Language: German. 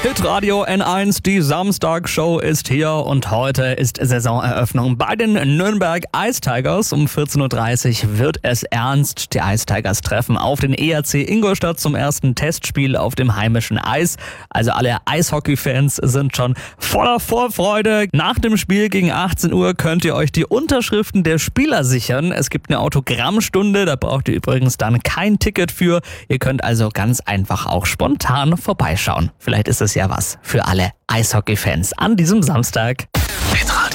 Hitradio N1, die Samstagsshow ist hier und heute ist Saisoneröffnung bei den Nürnberg Ice Tigers. Um 14.30 Uhr wird es ernst. Die Ice Tigers treffen auf den ERC Ingolstadt zum ersten Testspiel auf dem heimischen Eis. Also alle Eishockey-Fans sind schon voller Vorfreude. Nach dem Spiel gegen 18 Uhr könnt ihr euch die Unterschriften der Spieler sichern. Es gibt eine Autogrammstunde, da braucht ihr übrigens dann kein Ticket für. Ihr könnt also ganz einfach auch spontan vorbeischauen. Vielleicht ist es ja was für alle Eishockey-Fans an diesem Samstag.